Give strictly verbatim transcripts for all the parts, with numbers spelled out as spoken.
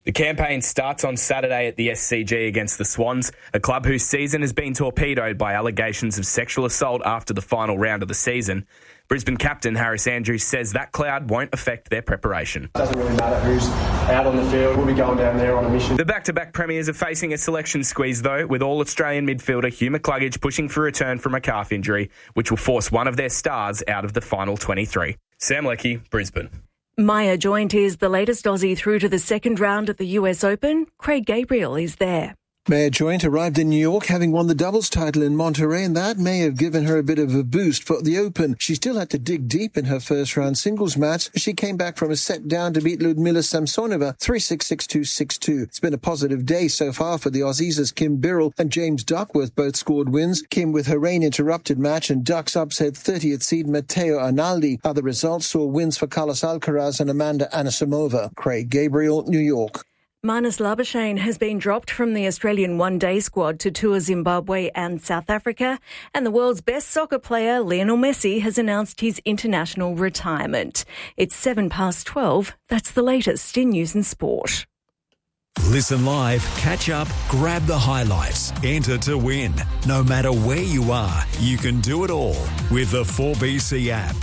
The campaign starts on Saturday at the S C G against the Swans, a club whose season has been torpedoed by allegations of sexual assault after the final round of the season. Brisbane captain Harris Andrews says that cloud won't affect their preparation. It doesn't really matter who's out on the field. We'll be going down there on a mission. The back-to-back premiers are facing a selection squeeze, though, with All-Australian midfielder Hugh McCluggage pushing for return from a calf injury, which will force one of their stars out of the final twenty-three. Sam Leckie, Brisbane. Maya Joint is the latest Aussie through to the second round at the U S Open. Craig Gabriel is there. Maya Joint arrived in New York having won the doubles title in Monterey, and that may have given her a bit of a boost for the Open. She still had to dig deep in her first round singles match. She came back from a set down to beat Ludmila Samsonova three six, six two, six two. It's been a positive day so far for the Aussies as Kim Birrell and James Duckworth both scored wins. Kim with her rain-interrupted match and Ducks upset thirtieth seed Matteo Arnaldi. Other results saw wins for Carlos Alcaraz and Amanda Anisimova. Craig Gabriel, New York. Marnus Labuschagne has been dropped from the Australian one-day squad to tour Zimbabwe and South Africa, and the world's best soccer player, Lionel Messi, has announced his international retirement. It's seven past twelve. That's the latest in news and sport. Listen live, catch up, grab the highlights, enter to win. No matter where you are, you can do it all with the four B C app.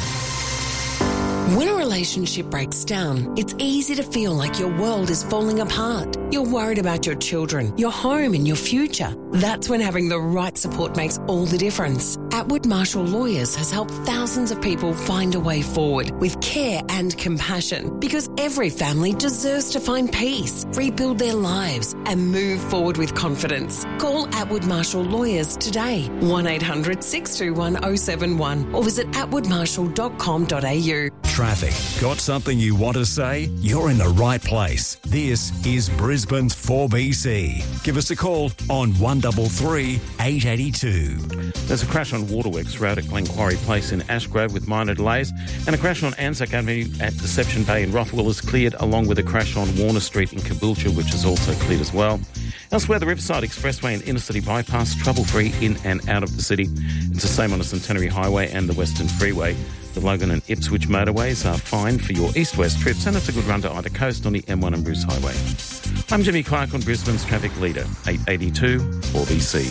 When a relationship breaks down, it's easy to feel like your world is falling apart. You're worried about your children, your home and your future. That's when having the right support makes all the difference. Atwood Marshall Lawyers has helped thousands of people find a way forward with care and compassion, because every family deserves to find peace, rebuild their lives and move forward with confidence. Call Atwood Marshall Lawyers today, one eight hundred, six two one, oh seven one, or visit atwood marshall dot com dot a u. Traffic. Got something you want to say? You're in the right place. This is Brisbane's four B C. Give us a call on one three three, eight eight two. There's a crash on Waterworks Road at Glenquarry Place in Ashgrove with minor delays, and a crash on Anzac Avenue at Deception Bay in Rothwell is cleared, along with a crash on Warner Street in Caboolture, which is also cleared as well. Elsewhere, the Riverside Expressway and Inner City Bypass, trouble-free in and out of the city. It's the same on the Centenary Highway and the Western Freeway. The Logan and Ipswich motorways are fine for your east-west trips, and it's a good run to either coast on the M one and Bruce Highway. I'm Jimmy Clark on Brisbane's Traffic Leader, eight eighty-two four B C.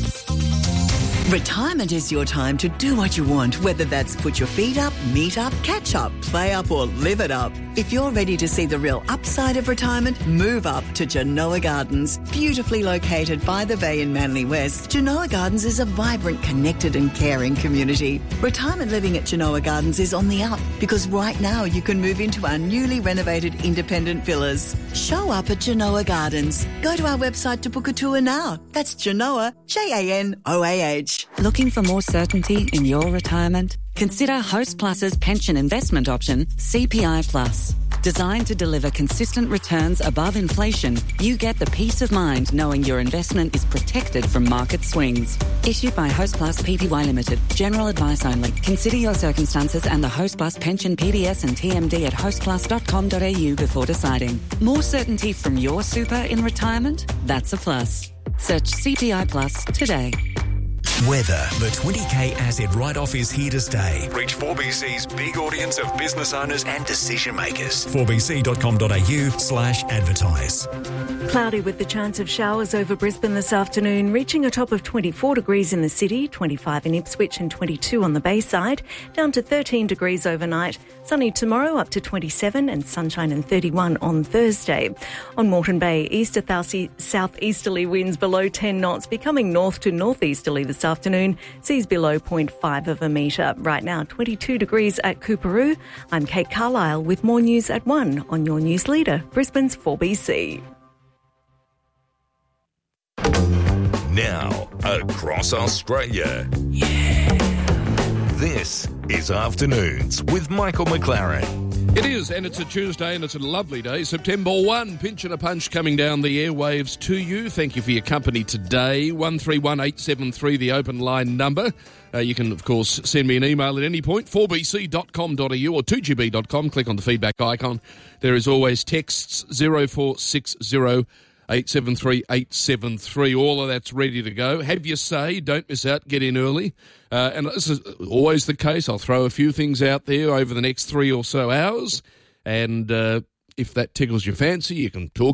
Retirement is your time to do what you want, whether that's put your feet up, meet up, catch up, play up or live it up. If you're ready to see the real upside of retirement, move up to Genoa Gardens. Beautifully located by the bay in Manly West, Genoa Gardens is a vibrant, connected and caring community. Retirement living at Genoa Gardens is on the up because right now you can move into our newly renovated independent villas. Show up at Genoa Gardens. Go to our website to book a tour now. That's Genoa, J A N O A H. Looking for more certainty in your retirement? Consider Host Plus's pension investment option, C P I Plus. Designed to deliver consistent returns above inflation, you get the peace of mind knowing your investment is protected from market swings. Issued by Host Plus Pty Limited. General advice only. Consider your circumstances and the Host Plus pension P D S and T M D at host plus dot com dot a u before deciding. More certainty from your super in retirement? That's a plus. Search C P I Plus today. Weather. The twenty K asset write-off is here to stay. Reach four B C's big audience of business owners and decision makers. four b c dot com dot a u slash advertise. Cloudy with the chance of showers over Brisbane this afternoon, reaching a top of twenty-four degrees in the city, twenty-five in Ipswich and twenty-two on the Bayside, down to thirteen degrees overnight. Sunny tomorrow up to twenty-seven and sunshine and thirty-one on Thursday. On Moreton Bay, east to southeasterly winds below ten knots, becoming north to northeasterly this afternoon, seas below zero point five of a metre. Right now, twenty-two degrees at Coorparoo. I'm Kate Carlisle with more news at one on your news leader, Brisbane's four B C. Now, across Australia. Yeah. This is Afternoons with Michael McLaren. It is, and it's a Tuesday, and it's a lovely day. September first, Pinch and a Punch coming down the airwaves to you. Thank you for your company today. one three one eight seven three, the open line number. Uh, you can, of course, send me an email at any point, four b c dot com dot a u or two g b dot com. Click on the feedback icon. There is always texts zero four six zero eight seven three eight seven three. All of that's ready to go. Have your say. Don't miss out. Get in early. Uh, and this is always the case. I'll throw a few things out there over the next three or so hours. And uh, if that tickles your fancy, you can talk